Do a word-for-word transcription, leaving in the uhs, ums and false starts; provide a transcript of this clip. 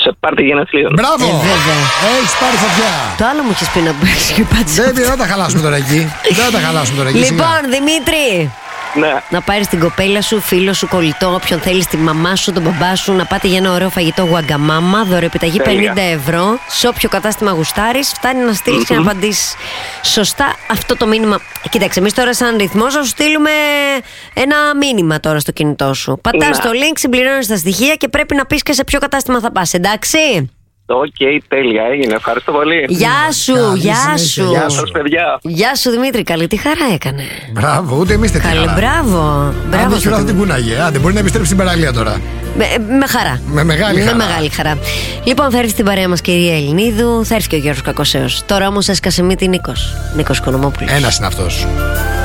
Σε πάρτι γενεθλίων. Μπράβο! Ε, βέβαια. Έχεις πάρει φωτιά. Το άλλο μου έχεις πει να παίξεις και πάτης. Δεν δεν θα τα χαλάσουμε τώρα εκεί. Δεν θα τα χαλάσουμε τώρα εκεί. Λοιπόν, Δημήτρη, Ναι. να πάρεις την κοπέλα σου, φίλο σου, κολλητό, όποιον θέλεις, τη μαμά σου, τον μπαμπά σου, να πάτε για ένα ωραίο φαγητό γουαγκαμάμα, δωρεοεπιταγή Τέλεια. πενήντα ευρώ, σε όποιο κατάστημα γουστάρεις, φτάνει να στείλεις και να απαντήσεις σωστά αυτό το μήνυμα. Κοίταξε, εμείς τώρα σαν ρυθμός θα σου στείλουμε ένα μήνυμα τώρα στο κινητό σου. Πατάς Ναι. το link, συμπληρώνεις τα στοιχεία και πρέπει να πεις και σε ποιο κατάστημα θα πας, εντάξει? Οκ, τέλεια, έγινε. Ευχαριστώ πολύ. Γεια σου, Καλή γεια συνέχεια, σου. γεια σου. Σας, παιδιά. Γεια σου Δημήτρη, καλή τι χαρά έκανε. Μπράβο, ούτε εμείς τέτοια. Καλή, χαρά. μπράβο. Αν Μπράβο δεν στο χειρά θα την Δημήτρη. κούναγε. Άντε, μπορεί να επιστρέψει στην παραλία τώρα. Με, με χαρά. Με μεγάλη χαρά. Με μεγάλη χαρά. Λοιπόν, θα έρθει στην παρέα μας κυρία Ελληνίδου, θα έρθει και ο Γιώργος Κακοσέος. Τώρα όμως έσκασε μύτη Νίκος. Νίκος Οικονομόπουλος. Ένας είναι αυτός.